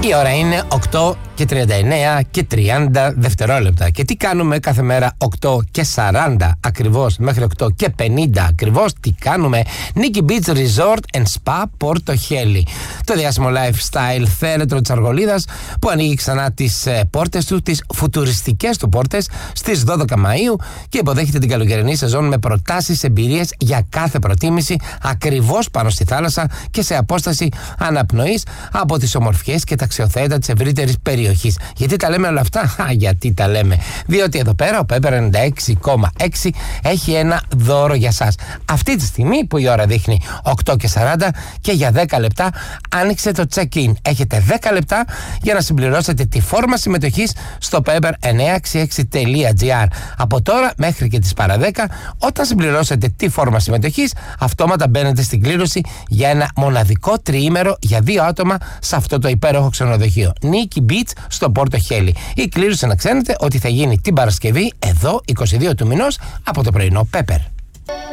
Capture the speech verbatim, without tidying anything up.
Η ώρα είναι οκτώ και τριάντα εννέα και τριάντα δευτερόλεπτα. Και τι κάνουμε κάθε μέρα οκτώ και σαράντα ακριβώς μέχρι οκτώ και πενήντα ακριβώς? Τι κάνουμε? Nikki Beach Resort and Spa Porto Heli. Το διάσημο lifestyle θέρετρο της Αργολίδας που ανοίγει ξανά τις ε, πόρτες του, τις φουτουριστικές του πόρτες στις δώδεκα Μαΐου και υποδέχεται την καλοκαιρινή σεζόν με προτάσεις, εμπειρίες για κάθε προτίμηση ακριβώς πάνω στη θάλασσα και σε απόσταση αναπνοής από τις ομορφιές και τα αξιοθέατα της ευρύτερης περιοχής. Γιατί τα λέμε όλα αυτά? Α, γιατί τα λέμε? Διότι εδώ πέρα ο Pepper ενενήντα έξι κόμμα έξι έχει ένα δώρο για σας. Αυτή τη στιγμή που η ώρα δείχνει οκτώ και σαράντα και για δέκα λεπτά άνοιξε το check-in. Έχετε δέκα λεπτά για να συμπληρώσετε τη φόρμα συμμετοχής στο pepper εννιακόσια εξήντα έξι τελεία τζι άρ. Από τώρα μέχρι και τις παρά δέκα, όταν συμπληρώσετε τη φόρμα συμμετοχής, αυτόματα μπαίνετε στην κλήρωση για ένα μοναδικό τριήμερο για δύο άτομα σε αυτό το υπέροχο ξενοδοχείο Nikki Beach στο Porto Heli. Η κλήρωση, να ξέρετε, ότι θα γίνει την Παρασκευή εδώ είκοσι δύο του μηνός από το πρωινό Pepper.